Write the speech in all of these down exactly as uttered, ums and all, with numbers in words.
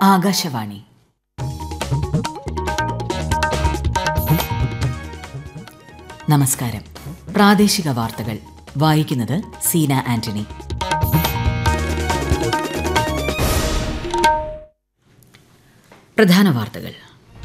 ആകാശവാണി. നമസ്കാരം. പ്രാദേശിക വാർത്തകൾ വായിക്കുന്നത് സീന ആന്റണി. പ്രധാന വാർത്തകൾ.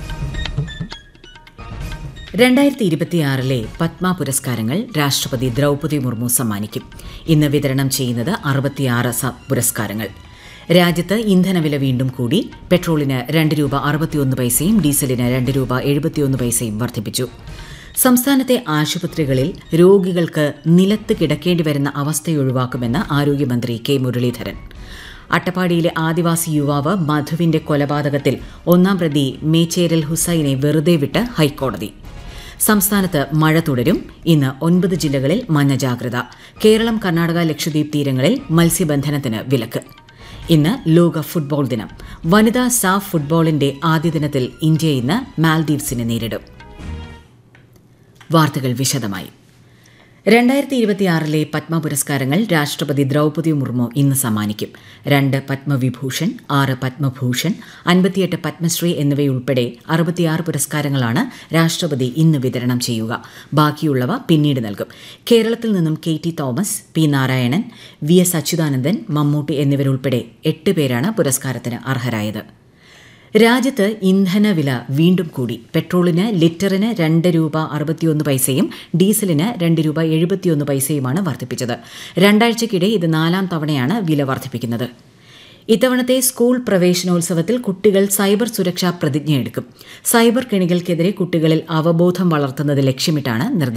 രണ്ടായിരത്തി ഇരുപത്തിയാറിലെ പത്മ പുരസ്കാരങ്ങൾ രാഷ്ട്രപതി ദ്രൗപദി മുർമു സമ്മാനിക്കും. ഇന്ന് വിതരണം ചെയ്യുന്നത് അറുപത്തിയാറ് പുരസ്കാരങ്ങൾ. രാജ്യത്ത് ഇന്ധനവില വീണ്ടും കൂടി. പെട്രോളിന് രണ്ട് രൂപ അറുപത്തിയൊന്ന് പൈസയും ഡീസലിന് രണ്ട് രൂപ എഴുപത്തിയൊന്ന് പൈസയും വർദ്ധിപ്പിച്ചു. സംസ്ഥാനത്തെ ആശുപത്രികളിൽ രോഗികൾക്ക് നിലത്ത് കിടക്കേണ്ടി വരുന്ന അവസ്ഥയൊഴിവാക്കുമെന്ന് ആരോഗ്യമന്ത്രി കെ മുരളീധരൻ. അട്ടപ്പാടിയിലെ ആദിവാസി യുവാവ് മധുവിന്റെ കൊലപാതകത്തിൽ ഒന്നാം പ്രതി മേച്ചേരൽ ഹുസൈനെ വെറുതെ വിട്ട് ഹൈക്കോടതി. സംസ്ഥാനത്ത് മഴ തുടരും. ഇന്ന് ഒൻപത് ജില്ലകളിൽ മഞ്ഞ ജാഗ്രത. കേരളം, കർണാടക, ലക്ഷദ്വീപ് തീരങ്ങളിൽ മത്സ്യബന്ധനത്തിന് വിലക്ക്. ഇന്ന് ലോക ഫുട്ബോൾ ദിനം. വനിതാ സാഫ് ഫുട്ബോളിന്റെ ആദ്യ ദിനത്തിൽ ഇന്ത്യ ഇന്ന് മാൽദീവ്സിനെ നേരിടും. വാർത്തകൾ വിശദമായി. രണ്ടായിരത്തി ഇരുപത്തിയാറിലെ പത്മ പുരസ്കാരങ്ങൾ രാഷ്ട്രപതി ദ്രൗപദി മുർമു ഇന്ന് സമ്മാനിക്കും. രണ്ട് പത്മവിഭൂഷൺ, ആറ് പത്മഭൂഷൺ, അൻപത്തിയെട്ട് പത്മശ്രീ എന്നിവയുൾപ്പെടെ അറുപത്തിയാറ് പുരസ്കാരങ്ങളാണ് രാഷ്ട്രപതി ഇന്ന് വിതരണം ചെയ്യുക. ബാക്കിയുള്ളവ പിന്നീട് നൽകും. കേരളത്തിൽ നിന്നും K T Thomas, P Narayanan, V S Achuthanandan, Mammootty എന്നിവരുൾപ്പെടെ എട്ട് പേരാണ് പുരസ്കാരത്തിന് അർഹരായത്. രാജ്യത്ത് ഇന്ധനവില വീണ്ടും കൂടി. പെട്രോളിന് ലിറ്ററിന് രണ്ട് രൂപ അറുപത്തിയൊന്ന് പൈസയും ഡീസലിന് രണ്ട് രൂപ എഴുപത്തിയൊന്ന് പൈസയുമാണ് വർദ്ധിപ്പിച്ചത്. രണ്ടാഴ്ചയ്ക്കിടെ ഇത് നാലാം തവണയാണ് വില വർദ്ധിപ്പിക്കുന്നത്. ഇത്തവണത്തെ സ്കൂൾ പ്രവേശനോത്സവത്തിൽ കുട്ടികൾ സൈബർ സുരക്ഷാ പ്രതിജ്ഞയെടുക്കും. സൈബർ കെണികൾക്കെതിരെ കുട്ടികളിൽ അവബോധം വളർത്തുന്നത് ലക്ഷ്യമിട്ടാണ് നിർദ്ദേശം.